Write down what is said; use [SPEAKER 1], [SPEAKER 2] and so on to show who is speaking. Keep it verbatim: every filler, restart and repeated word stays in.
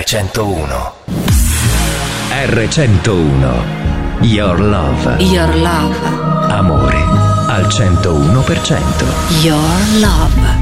[SPEAKER 1] centouno.
[SPEAKER 2] R centouno. Your love.
[SPEAKER 3] Your love.
[SPEAKER 2] Amore al centouno per cento.
[SPEAKER 3] Your love.